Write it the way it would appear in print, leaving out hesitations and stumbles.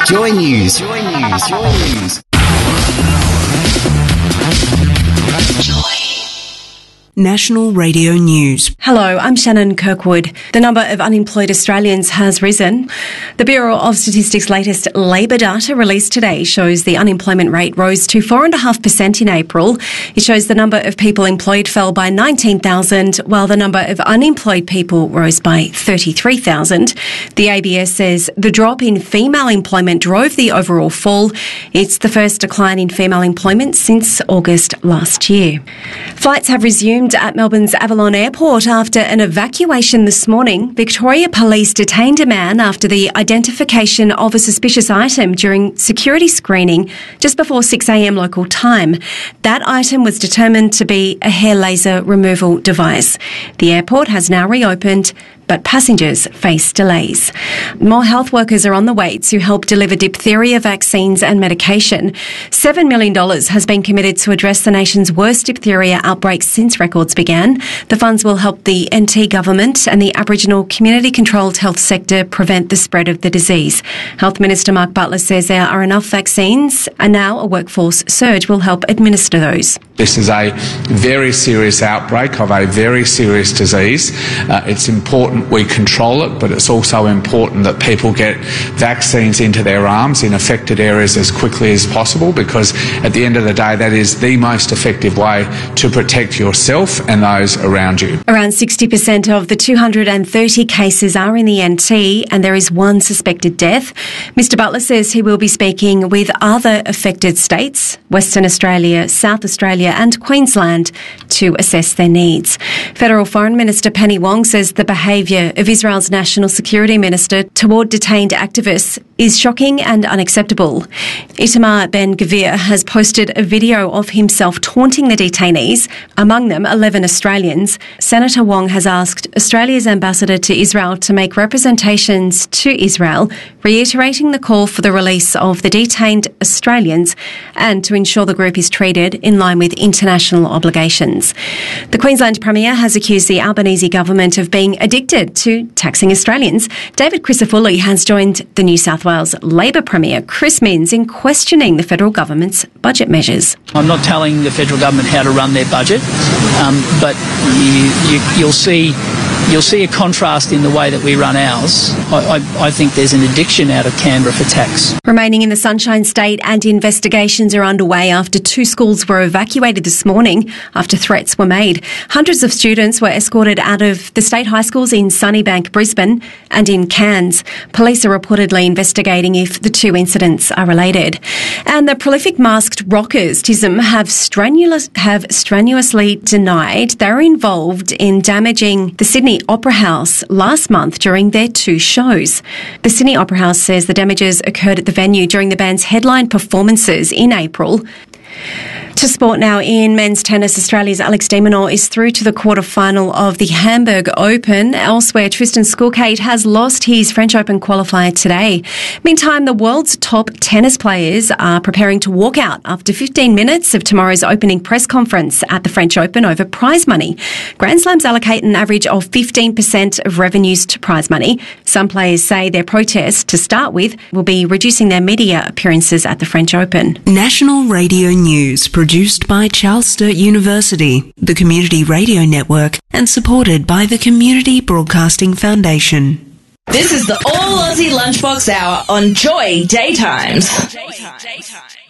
Joy News. National Radio News. Hello, I'm Shannon Kirkwood. The number of unemployed Australians has risen. The Bureau of Statistics' latest labour data released today shows the unemployment rate rose to 4.5% in April. It shows the number of people employed fell by 19,000, while the number of unemployed people rose by 33,000. The ABS says the drop in female employment drove the overall fall. It's the first decline in female employment since August last year. Flights have resumed at Melbourne's Avalon Airport after an evacuation this morning. Victoria Police detained a man after the identification of a suspicious item during security screening just before 6 a.m. local time. That item was determined to be a hair laser removal device. The airport has now reopened, but passengers face delays. More health workers are on the way to help deliver diphtheria vaccines and medication. $7 million has been committed to address the nation's worst diphtheria outbreak since records began. The funds will help the NT government and the Aboriginal community-controlled health sector prevent the spread of the disease. Health Minister Mark Butler says there are enough vaccines and now a workforce surge will help administer those. This is a very serious outbreak of a very serious disease. It's important we control it, but it's also important that people get vaccines into their arms in affected areas as quickly as possible, because at the end of the day, that is the most effective way to protect yourself and those around you. Around 60% of the 230 cases are in the NT, and there is one suspected death. Mr Butler says he will be speaking with other affected states, Western Australia, South Australia and Queensland, to assess their needs. Federal Foreign Minister Penny Wong says the behaviour of Israel's National Security Minister toward detained activists is shocking and unacceptable. Itamar Ben-Gvir has posted a video of himself taunting the detainees, among them 11 Australians. Senator Wong has asked Australia's ambassador to Israel to make representations to Israel, reiterating the call for the release of the detained Australians and to ensure the group is treated in line with international obligations. The Queensland Premier has accused the Albanese government of being addicted to taxing Australians. David Crisafulli has joined the New South Wales Labor Premier, Chris Minns, in questioning the federal government's budget measures. I'm not telling the federal government how to run their budget, but you'll see a contrast in the way that we run ours. I think there's an addiction out of Canberra for tax. Remaining in the Sunshine State, and investigations are underway after 2 schools were evacuated this morning after threats were made. Hundreds of students were escorted out of the state high schools in Sunnybank, Brisbane and in Cairns. Police are reportedly investigating if the 2 incidents are related. And the prolific masked rockers TISM have strenuously denied they were involved in damaging the Sydney Opera House last month during their 2 shows. The Sydney Opera House says the damages occurred at the venue during the band's headline performances in April. To sport now. In men's tennis, Australia's Alex de Minaur is through to the quarter-final of the Hamburg Open. Elsewhere, Tristan Skulkate has lost his French Open qualifier today. Meantime, the world's top tennis players are preparing to walk out after 15 minutes of tomorrow's opening press conference at the French Open over prize money. Grand Slams allocate an average of 15% of revenues to prize money. Some players say their protest, to start with, will be reducing their media appearances at the French Open. National Radio News, produced by Charles Sturt University, the Community Radio Network, and supported by the Community Broadcasting Foundation. This is the All Aussie Lunchbox Hour on Joy Daytimes.